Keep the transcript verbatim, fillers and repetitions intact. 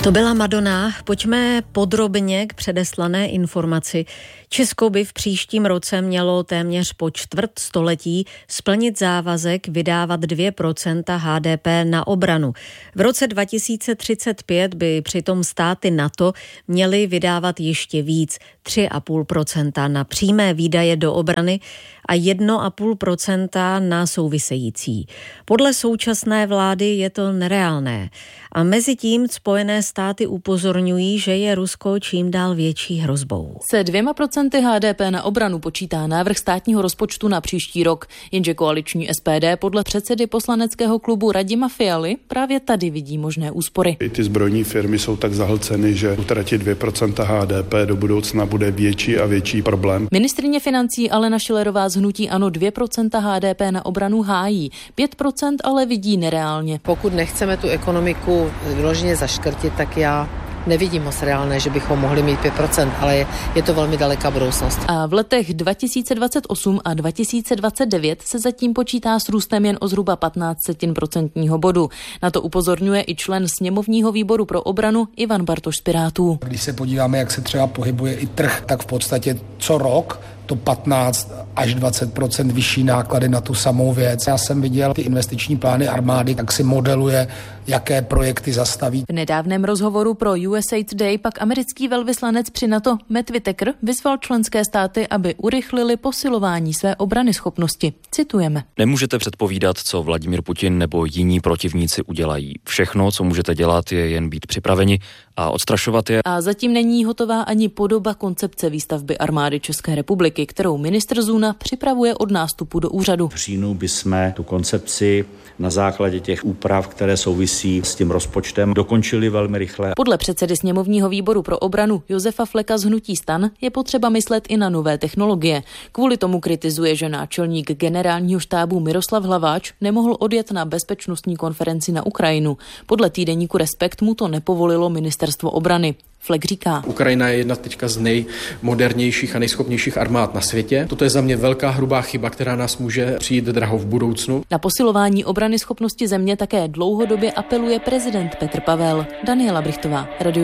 To byla Madonna. Pojďme podrobně k předeslané informaci. Česko by v příštím roce mělo téměř po čtvrt století splnit závazek vydávat dvě procenta H D P na obranu. V roce dva tisíce třicet pět by přitom státy NATO měly vydávat ještě víc, tři a půl procenta na přímé výdaje do obrany a jedna a půl procenta na související. Podle současné vlády je to nereálné. A mezi tím Spojené státy upozorňují, že je Rusko čím dál větší hrozbou. Se dvěma procenty H D P na obranu počítá návrh státního rozpočtu na příští rok, jenže koaliční S P D podle předsedy poslaneckého klubu Radima Fialy právě tady vidí možné úspory. I ty zbrojní firmy jsou tak zahlceny, že utratit dvě procenta H D P do budoucna bude větší a větší problém. Ministryně financí Alena Schillerová z hnutí ANO dvě procenta H D P na obranu hájí, pět procent ale vidí nereálně. Pokud nechceme tu ekonomiku vyloženě zaškrtit, tak já nevidím moc reálné, že bychom mohli mít pět procent, ale je, je to velmi daleká budoucnost. A v letech dva tisíce dvacet osm a dva tisíce dvacet devět se zatím počítá s růstem jen o zhruba patnáct setin procentního bodu. Na to upozorňuje i člen sněmovního výboru pro obranu Ivan Bartoš z Pirátů. Když se podíváme, jak se třeba pohybuje i trh, tak v podstatě co rok to patnáct až dvacet procent vyšší náklady na tu samou věc. Já jsem viděl ty investiční plány armády, tak si modeluje, jaké projekty zastaví. V nedávném rozhovoru pro U S A Today pak americký velvyslanec při NATO Matt Whitaker vyzval členské státy, aby urychlili posilování své obranyschopnosti. Citujeme. Nemůžete předpovídat, co Vladimír Putin nebo jiní protivníci udělají. Všechno, co můžete dělat, je jen být připraveni a odstrašovat je. A zatím není hotová ani podoba koncepce výstavby armády České republiky, kterou ministr Zuna připravuje od nástupu do úřadu. V říjnu bychom tu koncepci na základě těch úprav, které souvisí s tím rozpočtem, dokončili velmi rychle. Podle předsedy sněmovního výboru pro obranu Josefa Fleka z hnutí STAN je potřeba myslet i na nové technologie. Kvůli tomu kritizuje, že náčelník generálního štábu Miroslav Hlaváč nemohl odjet na bezpečnostní konferenci na Ukrajinu. Podle týdeníku Respekt mu to nepovolilo ministerstvo obrany. Flek říká. Ukrajina je jedna teďka z nejmodernějších a nejschopnějších armád na světě. Toto je za mě velká hrubá chyba, která nás může přijít draho v budoucnu. Na posilování obrany schopnosti země také dlouhodobě apeluje prezident Petr Pavel. Daniela Brichtová, Radio